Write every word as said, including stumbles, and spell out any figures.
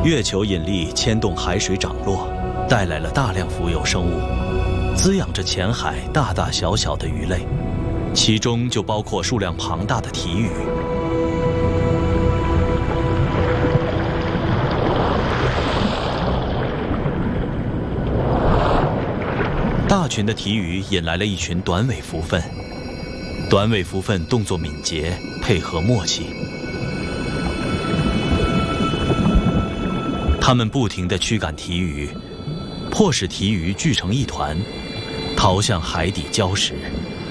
月球引力牵动海水涨落，带来了大量浮游生物，滋养着浅海大大小小的鱼类，其中就包括数量庞大的体鱼。大群的体鱼引来了一群短尾蝠鲼，短尾蝠鲼动作敏捷，配合默契。 它们不停地驱赶体鱼，迫使体鱼聚成一团，逃向海底礁石。